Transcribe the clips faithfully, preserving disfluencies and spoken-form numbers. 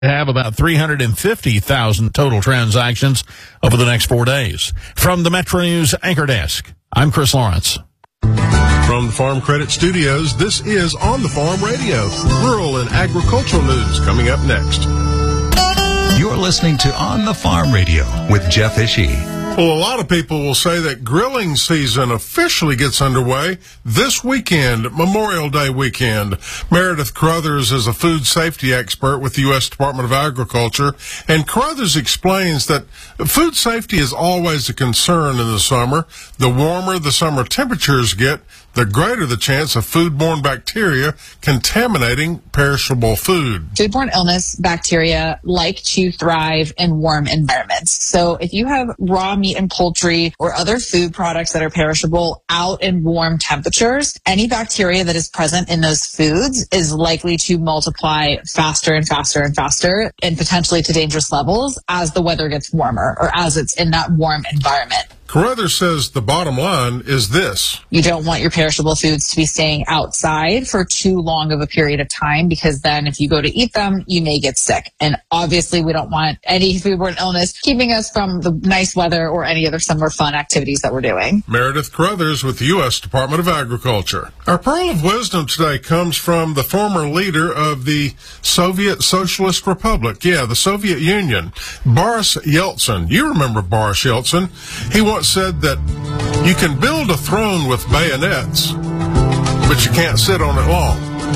have about three hundred fifty thousand total transactions over the next four days. From the Metro News Anchor Desk, I'm Chris Lawrence. From the Farm Credit Studios, this is On the Farm Radio. Rural and agricultural news coming up next. You're listening to On the Farm Radio with Jeff Ishii. Well, a lot of people will say that grilling season officially gets underway this weekend, Memorial Day weekend. Meredith Carruthers is a food safety expert with the U S Department of Agriculture, and Carruthers explains that food safety is always a concern in the summer. The warmer the summer temperatures get, the greater the chance of foodborne bacteria contaminating perishable food. Foodborne illness bacteria like to thrive in warm environments. So if you have raw meat and poultry or other food products that are perishable out in warm temperatures, any bacteria that is present in those foods is likely to multiply faster and faster and faster, and potentially to dangerous levels as the weather gets warmer or as it's in that warm environment. Carruthers says the bottom line is this. You don't want your perishable foods to be staying outside for too long of a period of time, because then if you go to eat them, you may get sick. And obviously we don't want any foodborne illness keeping us from the nice weather or any other summer fun activities that we're doing. Meredith Carruthers with the U S Department of Agriculture. Our pearl of wisdom today comes from the former leader of the Soviet Socialist Republic. Yeah, the Soviet Union, Boris Yeltsin. You remember Boris Yeltsin. He once said that you can build a throne with bayonets, but you can't sit on it long.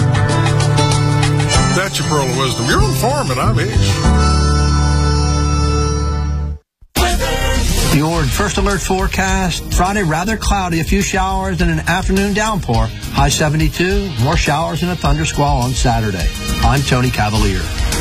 That's your pearl of wisdom. You're on the farm, and I'm Ish. Your first alert forecast. Friday, rather cloudy, a few showers and an afternoon downpour. High seventy-two, more showers and a thunder squall on Saturday. I'm Tony Cavalier.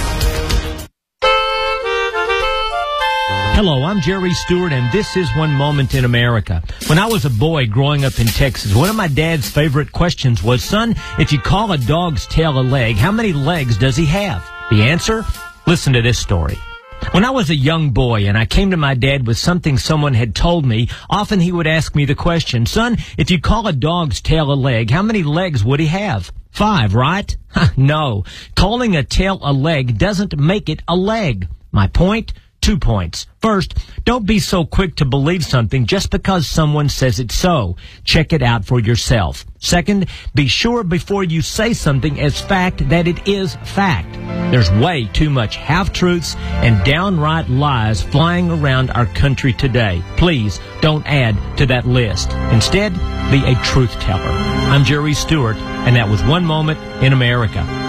Hello, I'm Jerry Stewart, and this is One Moment in America. When I was a boy growing up in Texas, one of my dad's favorite questions was, son, if you call a dog's tail a leg, how many legs does he have? The answer? Listen to this story. When I was a young boy and I came to my dad with something someone had told me, often he would ask me the question, son, if you call a dog's tail a leg, how many legs would he have? Five, right? No. Calling a tail a leg doesn't make it a leg. My point? Two points. First, don't be so quick to believe something just because someone says it's so. Check it out for yourself. Second, be sure before you say something as fact that it is fact. There's way too much half-truths and downright lies flying around our country today. Please don't add to that list. Instead, be a truth teller. I'm Jerry Stewart, and that was One Moment in America.